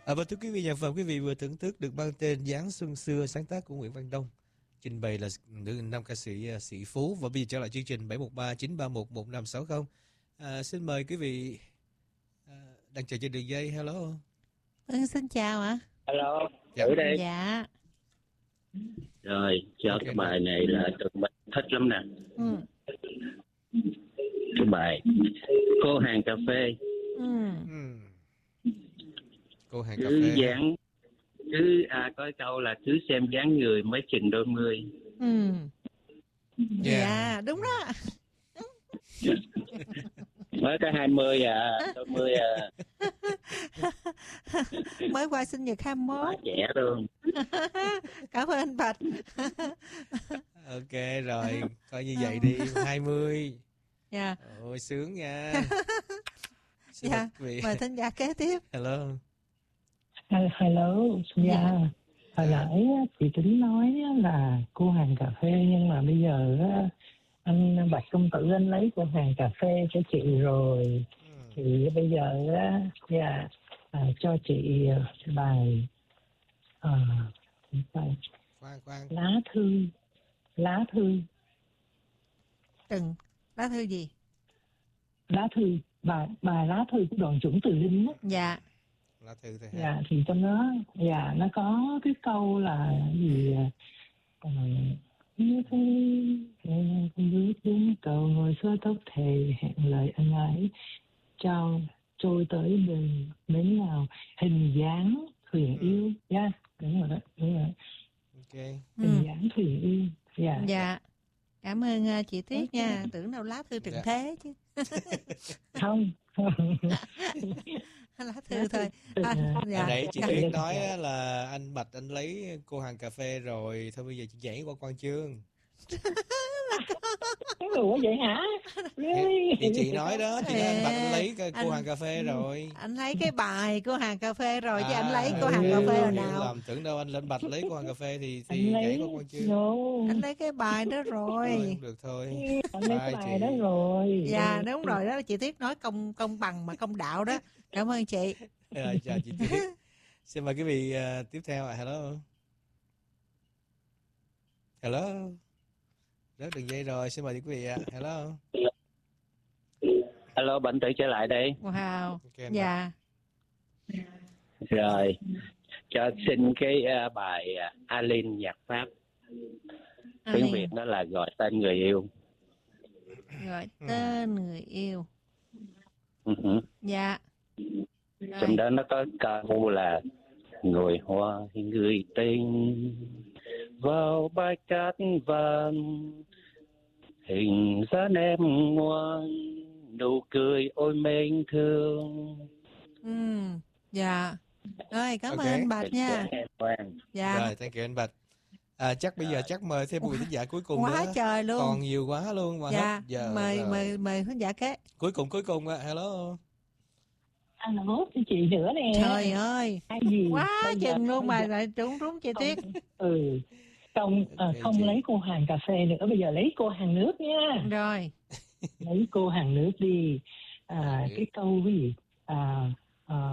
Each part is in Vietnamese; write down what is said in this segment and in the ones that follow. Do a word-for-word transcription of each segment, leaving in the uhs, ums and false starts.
À, và thưa quý vị, nhạc phẩm quý vị vừa thưởng thức được mang tên Dáng Xuân Xưa, sáng tác của Nguyễn Văn Đông, trình bày là nữ nam ca sĩ uh, Sĩ Phú. Và bây giờ trở lại chương trình bảy một ba chín ba một một năm sáu không. À, xin mời quý vị uh, đang chờ trên đường dây. Hello. Vâng, xin chào ạ. Hello. Dạ. Thử đi. Dạ. Rồi, cho Ok, cái bài này là tụi mình thích lắm nè. Ừ. Cái bài Cô hàng cà phê. Ừ. Ừ. Cô hàng cà Cứ phê. dáng cứ à, có câu là cứ xem dáng người mới chừng đôi mươi. Ừ. Dạ. Dạ, đúng đó. Mới có hai mươi à, đôi mươi à. Mới qua sinh nhật hai mươi mốt. Quá trẻ luôn. Cảm ơn anh Bạch. Ok rồi, coi như vậy đi. Hai mươi. Dạ. Ôi sướng nha. Xin Dạ, mời quý vị. mời thính giả kế tiếp. Hello. Hello, dạ. Dạ. Hồi nãy chị Tính nói là cô hàng cà phê, nhưng mà bây giờ anh Bạch Công Tử anh lấy cô hàng cà phê cho chị rồi. Ừ. Thì bây giờ dạ, à, cho chị bài à, bài Khoan khoan. lá thư. Lá thư. Từng lá thư gì? Lá thư, bài, bài lá thư của Đoàn Chuẩn Từ Linh á. Dạ. Lá thư thôi ha. Dạ, thì trong đó dạ nó có cái câu là gì uh, như thế em không bước đến cầu ngồi xóa tóc thề hẹn lời anh ấy trao trôi tới bên bến nào hình dáng thuyền Ừ. yêu. Dạ, yeah, đúng rồi đó, đúng rồi. Ok. Hình Ừ. dáng thuyền yêu. Dạ. Dạ. Cảm ơn uh, chị Tuyết nha. Tưởng đâu lá thư trần Dạ. thế chứ. Không. Lá thư thôi. Từ- À, Hồi dạ. nãy chị Dạ. Tuyết nói á là anh Bạch anh lấy cô hàng cà phê rồi, thôi bây giờ chị nhảy qua Quang Chương. Ủa vậy hả? Thì, thì chị nói đó, chị nói anh Bạch anh lấy cái cô Anh- hàng cà phê rồi. Anh lấy cái bài cô hàng cà phê rồi chứ À, anh lấy cô ừ, hàng cà phê hồi hiểu nào? lầm, tưởng đâu anh lên Bạch lấy cô hàng cà phê thì thì Anh nhảy lấy qua Quang Chương. no. Anh lấy cái bài đó Thôi rồi. không được thôi. Anh lấy Bye cái bài chị. đó rồi. Dạ đúng rồi đó, chị Tuyết nói công công bằng mà công đạo đó. Cảm ơn chị. Rồi, chào chị Tuyết. Xin mời quý vị uh, tiếp theo ạ. Hello. Hello. Rớt đường dây rồi, xin mời quý vị ạ. Hello. Hello, Bệnh Tử trở lại đây. Wow. Ok, anh Dạ. Rồi, cho xin cái uh, bài uh, Aline nhạc Pháp. Tiếng Aline. Việt đó là gọi tên người yêu. Gọi tên người yêu. Uh-huh. Dạ. Trong Rồi. đó nó có câu là người hoa người tình vào bãi cát vàng, hình dáng em ngoan, nụ cười ôi mến thương. Ừ. Dạ. Rồi cảm Ok. ơn anh Bạch nha. Em ngoan. Dạ. Rồi, thank you anh Bạch. À, chắc bây giờ chắc mời thêm một vị thính giả cuối cùng Quá nữa. trời luôn. Còn nhiều quá luôn mà Dạ. hết giờ Mời rồi. mời mời khán giả kế. Cuối cùng cuối cùng ạ. Hello. Alo, cho chị nữa nè. Trời ơi. Hay gì? Quá Bây giờ chừng luôn không- mà lại trúng trúng chị Tuyết. Ừ. Không, à, Ok, không chị. lấy cô hàng cà phê nữa, bây giờ lấy cô hàng nước nha. Rồi. Lấy cô hàng nước đi. À, Ừ. cái câu cái gì? À, à,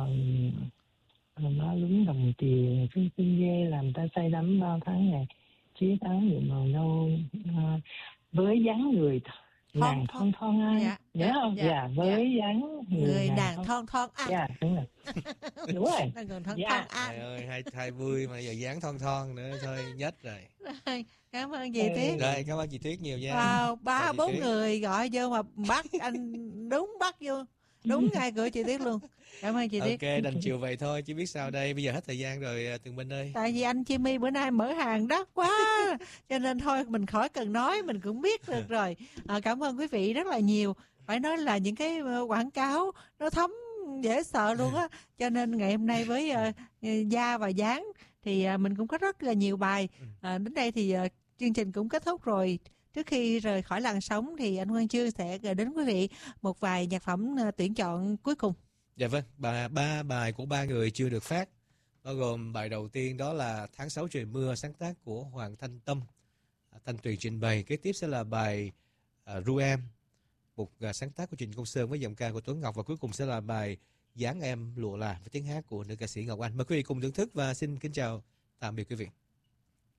nó lúng đồng tiền, cái tinh dê làm ta say đắm bao tháng ngày. Chiếc áo nhuộm màu nâu, à, với dáng người nàng thon thon ai. Dạ, Nhớ dạ, không? dạ, Dạ, với dáng người, Người nàng đàn thon. thon thon ăn. Dạ, đúng rồi. Đúng rồi. Đang còn thon Dạ. thon Trời ăn. ơi, hai hai mươi mà giờ dáng thon thon nữa thôi nhết rồi. Rồi, cảm ơn chị Ừ. Tuyết. Rồi, cảm ơn chị Tuyết nhiều nha. Wow, ba Chào chị bốn Tuyết. người gọi vô mà bắt anh đúng bắt vô. Đúng ngay cửa chị Tuyết luôn. Cảm ơn chị Tuyết. Ok, đành chiều vậy thôi chứ biết sao đây. Bây giờ hết thời gian rồi à, Tường Minh ơi. Tại vì anh Jimmy bữa nay mở hàng đắt quá. Cho nên thôi mình khỏi cần nói, mình cũng biết được rồi. À, cảm ơn quý vị rất là nhiều. Phải nói là những cái ờ, quảng cáo nó thấm dễ sợ luôn á. Cho nên ngày hôm nay với uh, Da và Dáng thì uh, mình cũng có rất là nhiều bài. À, đến đây thì uh, chương trình cũng kết thúc rồi. Trước khi rời khỏi làn sóng thì anh Quang Chương sẽ gửi đến quý vị một vài nhạc phẩm uh, tuyển chọn cuối cùng. Dạ vâng, ba, ba bài của ba người chưa được phát. Bao gồm bài đầu tiên đó là Tháng sáu trời mưa, sáng tác của Hoàng Thanh Tâm, Thanh Tuyền trình bày. Kế tiếp sẽ là bài uh, Ru Em, một uh, sáng tác của Trịnh Công Sơn với giọng ca của Tuấn Ngọc. Và cuối cùng sẽ là bài Dáng Em Lụa Là với tiếng hát của nữ ca sĩ Ngọc Anh. Mời quý vị cùng thưởng thức và xin kính chào tạm biệt quý vị.